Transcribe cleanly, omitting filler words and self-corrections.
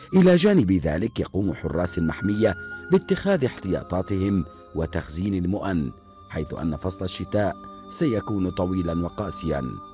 إلى جانب ذلك يقوم حراس المحمية باتخاذ احتياطاتهم وتخزين المؤن، حيث أن فصل الشتاء سيكون طويلا وقاسيا.